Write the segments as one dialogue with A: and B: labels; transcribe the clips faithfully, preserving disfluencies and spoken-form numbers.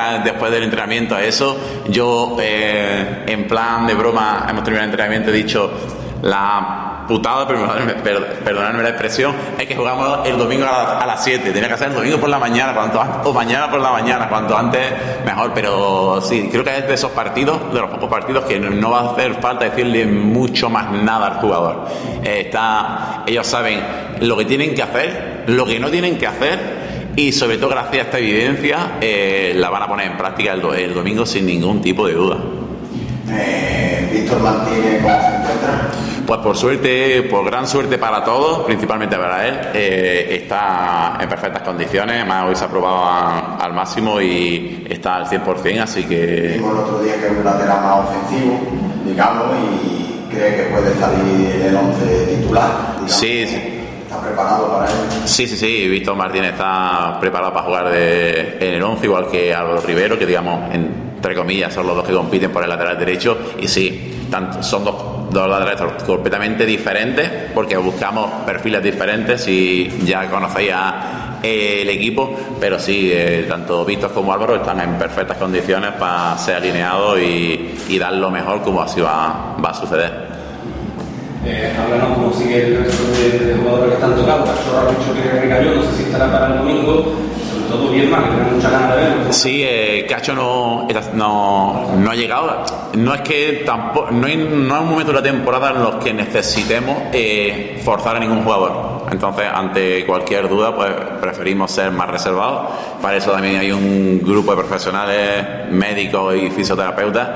A: a, después del entrenamiento a eso. Yo, eh, en plan de broma, hemos terminado el entrenamiento, he dicho la putada, perdonadme, perdonadme la expresión, es que jugamos el domingo a, la, a las siete. Tenía que ser el domingo por la mañana, cuanto antes, o mañana por la mañana, cuanto antes mejor. Pero sí, creo que es de esos partidos, de los pocos partidos que no va a hacer falta decirle mucho más nada al jugador. Eh, está, ellos saben lo que tienen que hacer, lo que no tienen que hacer. Y sobre todo gracias a esta evidencia eh, la van a poner en práctica el, do, el domingo sin ningún tipo de duda.
B: Eh, Víctor Martínez, ¿cómo se encuentra?
A: Pues por suerte, por gran suerte para todos, principalmente para él, eh, está en perfectas condiciones. Además hoy se ha probado a, al máximo y está al cien por ciento, así que...
B: Vimos el otro día que es un lateral más ofensivo, digamos, y cree que puede salir en el once titular, digamos.
A: Sí, sí.
B: ¿Está preparado para él?
A: Sí, sí, sí. Víctor Martínez está preparado para jugar de, en el once, igual que Álvaro Rivero, que digamos, entre comillas, son los dos que compiten por el lateral derecho. Y sí, tanto, son dos, dos laterales completamente diferentes, porque buscamos perfiles diferentes y ya conocéis a el equipo, pero sí, eh, tanto Víctor como Álvaro están en perfectas condiciones para ser alineados y, y dar lo mejor, como así va, va a suceder.
C: Eh, háblanos cómo sigue el resto de, de jugadores que están tocando. Cachorro ha dicho que recayó, no sé si estará para el domingo, sobre todo bien más, que tiene muchas ganas de verlo.
A: Sí, eh, Cacho no, no, no ha llegado. No es que tampoco, no hay, no hay un momento de la temporada en los que necesitemos eh, forzar a ningún jugador. Entonces, ante cualquier duda, pues preferimos ser más reservados. Para eso también hay un grupo de profesionales, médicos y fisioterapeutas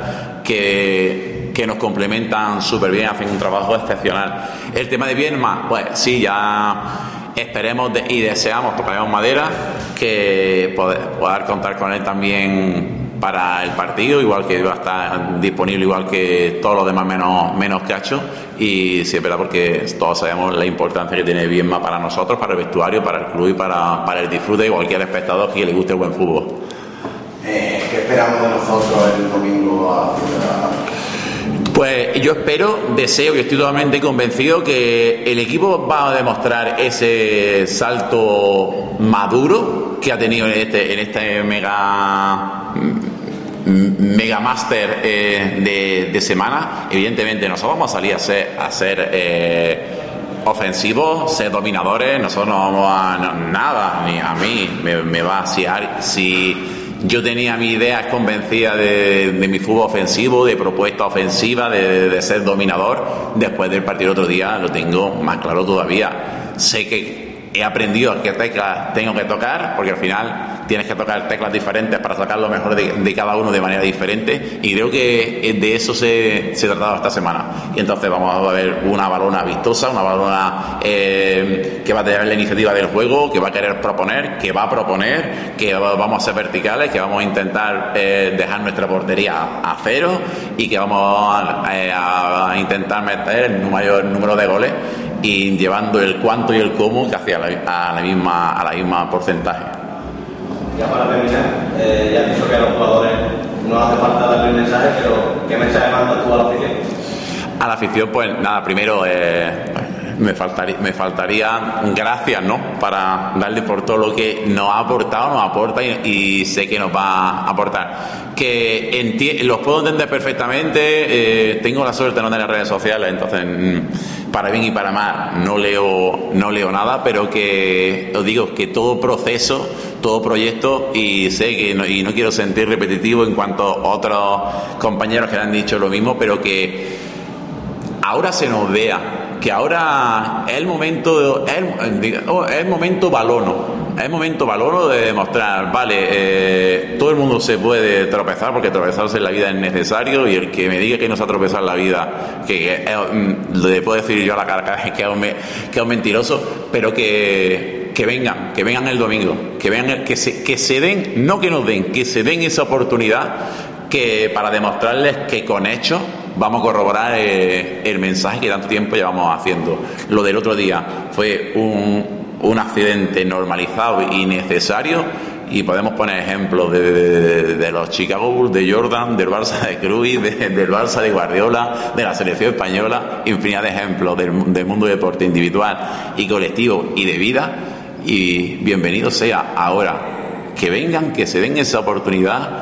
A: que que nos complementan súper bien, hacen un trabajo excepcional. El tema de Bielma, pues sí, ya esperemos de, y deseamos, tocaremos madera, que poder, poder contar con él también para el partido, igual que va a estar disponible igual que todos los demás menos, menos Cacho. Y sí, es verdad, porque todos sabemos la importancia que tiene Bielma para nosotros, para el vestuario, para el club y para, para el disfrute de cualquier espectador que le guste el buen fútbol.
B: Eh, ¿Qué esperamos de nosotros el domingo a la...
A: Pues yo espero, deseo y estoy totalmente convencido que el equipo va a demostrar ese salto maduro que ha tenido en este, en este mega mega máster eh, de, de semana. Evidentemente nosotros vamos a salir a ser, a ser eh, ofensivos, ser dominadores. Nosotros no vamos a no, nada, ni a mí me, me va a siar si yo tenía mis ideas convencidas de, de mi fútbol ofensivo, de propuesta ofensiva, de, de ser dominador. Después del partido otro día lo tengo más claro todavía. Sé que he aprendido qué teclas tengo que tocar, porque al final tienes que tocar teclas diferentes para sacar lo mejor de, de cada uno de manera diferente, y creo que de eso se, se trataba esta semana. Y entonces vamos a ver una balona vistosa, una balona eh, que va a tener la iniciativa del juego, que va a querer proponer, que va a proponer, que vamos a ser verticales, que vamos a intentar eh, dejar nuestra portería a, a cero, y que vamos a, a, a intentar meter el mayor número de goles, y llevando el cuánto y el cómo que hacia la, a la misma a la misma porcentaje.
D: Ya para terminar, eh, ya has dicho que a los jugadores no hace falta darle un mensaje, pero ¿qué mensaje mandas tú a la afición?
A: A la afición, pues nada, primero eh, me faltaría, me faltaría gracias, ¿no? Para darle por todo lo que nos ha aportado, nos aporta y, y sé que nos va a aportar. Que enti- los puedo entender perfectamente, eh, tengo la suerte de no tener redes sociales, entonces mmm, para bien y para mal no leo, no leo nada, pero que os digo que todo proceso, todo proyecto, y sé que no, y no quiero sentir repetitivo en cuanto a otros compañeros que han dicho lo mismo, pero que ahora se nos vea, que ahora es el momento, es el, es el momento balono. Es el momento balono de demostrar, vale, eh, todo el mundo se puede tropezar, porque tropezarse en la vida es necesario, y el que me diga que no se ha tropezado en la vida, que eh, le puedo decir yo a la cara que es un, que es un mentiroso, pero que, que vengan, que vengan el domingo, que vengan, que se, que se den, no que nos den, que se den esa oportunidad, que para demostrarles que con hechos vamos a corroborar eh, el mensaje que tanto tiempo llevamos haciendo. Lo del otro día fue un un accidente normalizado y necesario, y podemos poner ejemplos de, de, de, de los Chicago Bulls, de Jordan, del Barça de Cruyff, de, del Barça de Guardiola, de la selección española, infinidad de ejemplos del, del mundo del deporte individual y colectivo y de vida. Y bienvenido sea ahora, que vengan, que se den esa oportunidad,